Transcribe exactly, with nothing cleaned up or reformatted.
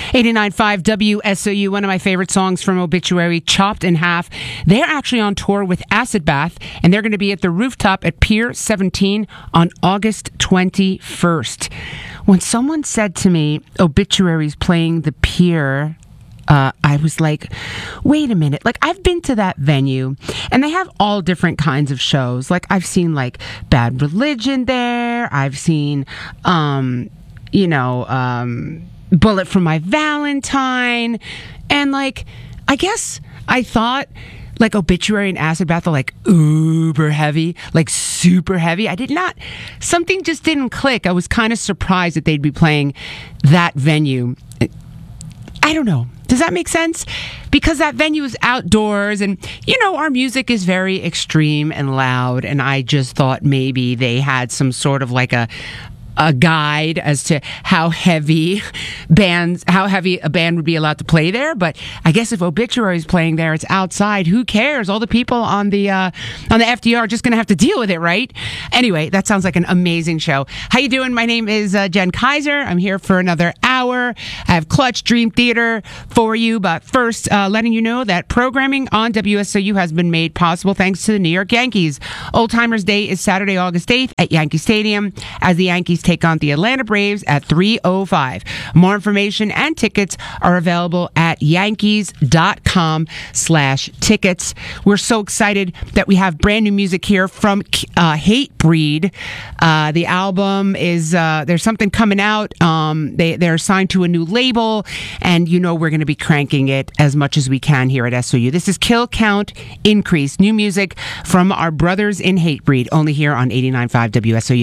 eighty-nine point five W S O U, one of my favorite songs from Obituary, Chopped in Half. They're actually on tour with Acid Bath, and they're going to be at the Rooftop at Pier seventeen on August twenty-first. When someone said to me, Obituary's playing the Pier, Uh, I was like, wait a minute. Like, I've been to that venue, and they have all different kinds of shows. Like, I've seen, like, Bad Religion there. I've seen, um, you know, um, Bullet for My Valentine. And, like, I guess I thought, like, Obituary and Acid Bath are, like, uber heavy, like, super heavy. I did not, something just didn't click. I was kind of surprised that they'd be playing that venue. I don't know. Does that make sense? Because that venue is outdoors, and, you know, our music is very extreme and loud, and I just thought maybe they had some sort of like a a guide as to how heavy bands, how heavy a band would be allowed to play there. But I guess if Obituary is playing there, it's outside. Who cares? All the people on the uh, on the F D R are just going to have to deal with it, right? Anyway, that sounds like an amazing show. How you doing? My name is uh, Jen Kaiser. I'm here for another hour. I have Clutch Dream Theater for you. But first, uh, letting you know that programming on W S O U has been made possible thanks to the New York Yankees. Old Timers Day is Saturday, August eighth at Yankee Stadium as the Yankees take on the Atlanta Braves at three oh five. More information and tickets are available at yankees.com slash tickets. We're so excited that we have brand new music here from uh, Hatebreed. Uh, the album is, uh, there's something coming out. Um, they, they're signed to a new label, and you know we're going to be cranking it as much as we can here at S O U. This is Kill Count Increase, new music from our brothers in Hatebreed, only here on eighty-nine point five W S O U.